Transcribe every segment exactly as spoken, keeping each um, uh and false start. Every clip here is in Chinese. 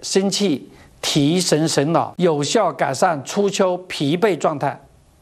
心气，提神醒脑，有效改善初秋疲惫状态。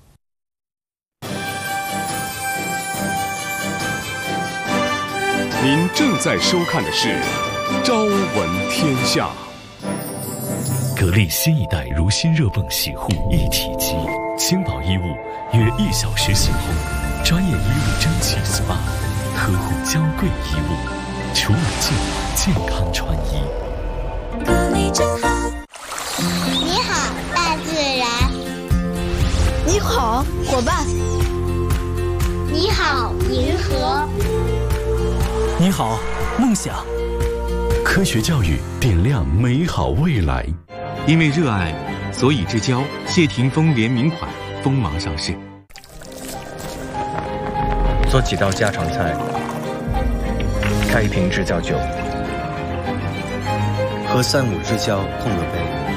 您正在收看的是《朝闻天下》。 格力新一代如新热泵洗护一体机，轻薄衣物约一小时洗后，专业衣物蒸汽 S P A， 呵护娇贵衣物，除螨净化，健康穿衣。 格力真好。你好，大自然。 你好，伙伴。 你好，银河。 你好，梦想。 科学教育点亮美好未来。 因为热爱，所以之交谢霆锋联名款锋芒上市。 做几道家常菜，开一瓶知交酒， 和三五知交碰个杯。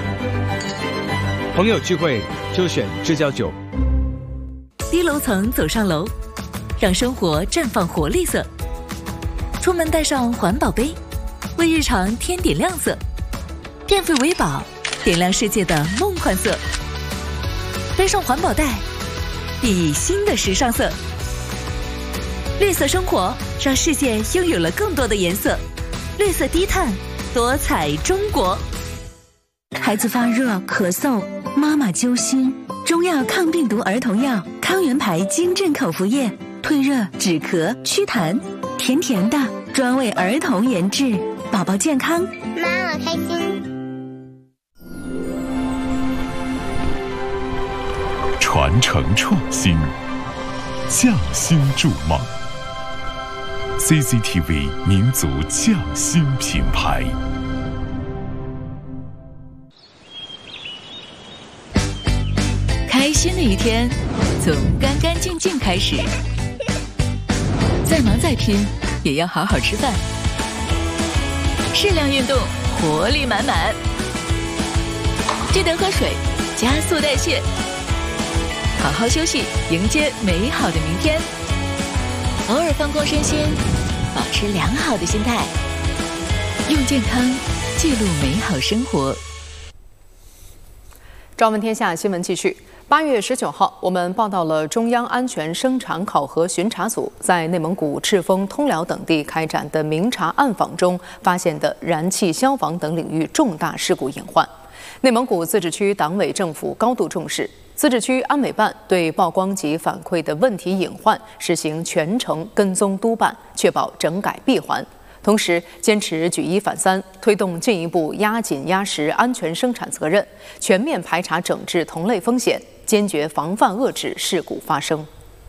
朋友聚会就选知交酒。 低楼层走上楼，让生活绽放活力色。出门带上环保杯，为日常添点亮色。电费为宝，点亮世界的梦幻色。背上环保袋，熠熠新的时尚色。绿色生活，让世界拥有了更多的颜色。绿色低碳，多彩中国。 孩子发热咳嗽，妈妈揪心，中药抗病毒儿童药康源牌金镇口服液，退热止咳祛痰，甜甜的，专为儿童研制，宝宝健康， 妈妈开心。 传承创新，匠心筑梦。C C T V 民族匠心品牌。 开心的一天，从干干净净开始。再忙再拼，也要好好吃饭。适量运动，活力满满。记得喝水，加速代谢。好好休息，迎接美好的明天。偶尔放空身心，保持良好的心态，用健康记录美好生活。 朝闻天下新闻继续。八月十九号，我们报道了中央安全生产考核巡查组在内蒙古赤峰、通辽等地开展的明察暗访中发现的燃气、消防等领域重大事故隐患。内蒙古自治区党委政府高度重视，自治区安委办对曝光及反馈的问题隐患实行全程跟踪督办，确保整改闭环。同时，坚持举一反三，推动进一步压紧压实安全生产责任，全面排查整治同类风险，坚决防范遏制事故发生。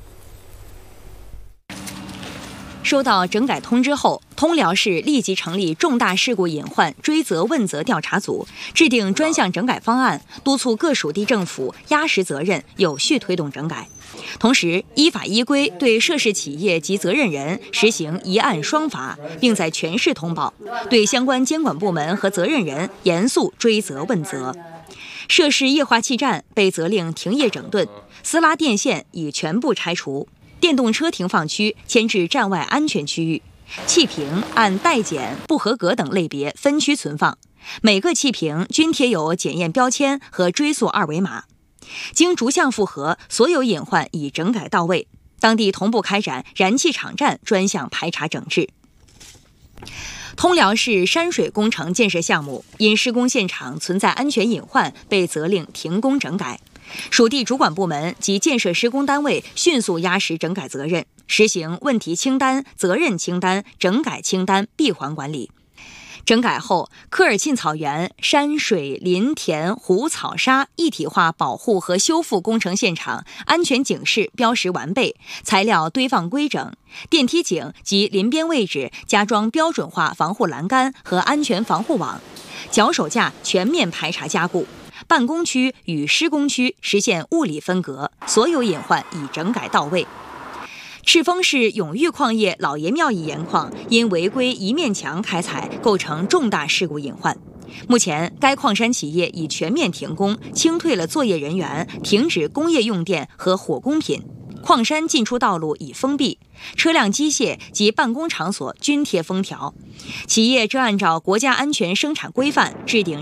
收到整改通知后，通辽市立即成立重大事故隐患追责问责调查组，制定专项整改方案，督促各属地政府压实责任，有序推动整改。同时，依法依规对涉事企业及责任人实行一案双罚，并在全市通报，对相关监管部门和责任人严肃追责问责。涉事液化气站被责令停业整顿，私拉电线已全部拆除，电动车停放区迁至站外安全区域，气瓶按待检、不合格等类别分区存放，每个气瓶均贴有检验标签和追溯二维码。经逐项复核，所有隐患已整改到位，当地同步开展燃气场站专项排查整治。通辽市山水工程建设项目因施工现场存在安全隐患，被责令停工整改。属地主管部门及建设施工单位迅速压实整改责任，实行问题清单、责任清单、整改清单闭环管理。整改后，科尔沁草原山水林田湖草沙一体化保护和修复工程现场安全警示标识完备，材料堆放规整，电梯井及临边位置加装标准化防护栏杆和安全防护网，脚手架全面排查加固，办公区与施工区实现物理分隔，所有隐患已整改到位。赤峰市永裕矿业老爷庙一盐矿因违规一面墙开采，构成重大事故隐患。目前，该矿山企业已全面停工，清退了作业人员，停止工业用电和火工品。矿山进出道路已封闭，车辆、机械及办公场所均贴封条。企业正按照国家安全生产规范制定